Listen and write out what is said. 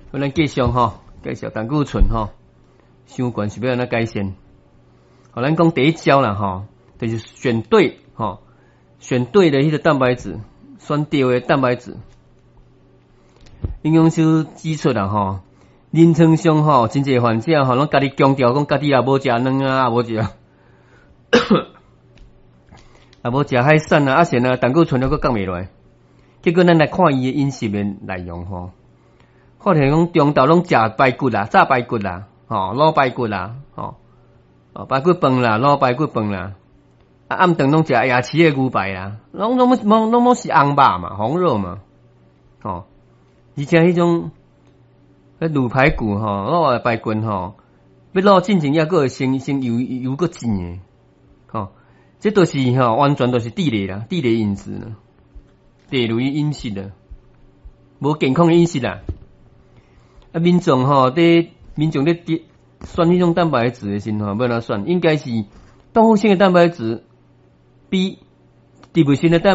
咱继续介绍胆固醇伤悬是要安怎改善？咱讲第一招啦就是选对选对的迄个蛋白质，选对的蛋白质。营养师指出啦临床上真侪患者拢家己强调讲家己也无食卵啊，无食也无食海产啊，是胆固醇还佫降袂落来。结果咱来看伊的饮食的内容发现讲中昼拢食排骨啦、炸排骨啦、卤排骨啦、排骨饭啦、卤排骨饭啦，暗顿拢食夜市的牛排啦，拢是红肉嘛、红肉嘛，而且迄种卤排骨卤的排骨要卤进前还佫会先油佫煎的，这都是完全都是地雷啦，地雷饮食啦，地雷饮食啦，无健康的饮食啦。民众咧选迄种蛋白质的时候要哪选？应该是动物性的蛋白质比植物性的蛋